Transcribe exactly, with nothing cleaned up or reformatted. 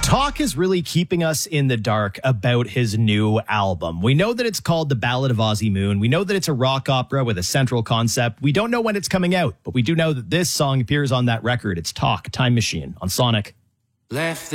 Talk is really keeping us in the dark about his new album. We know that it's called The Ballad of Ozzy Moon. We know that it's a rock opera with a central concept. We don't know when it's coming out, but we do know that this song appears on that record. It's Talk, Time Machine on Sonic. Left